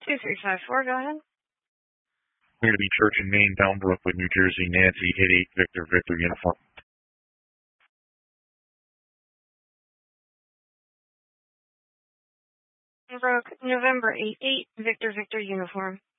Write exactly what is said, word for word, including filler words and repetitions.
two three five four, go ahead. Going to be Church and Main, down Brooklyn, New Jersey, Nancy, hit eight, Victor, Victor, uniform. Broke November eight eight, Victor, Victor, uniform.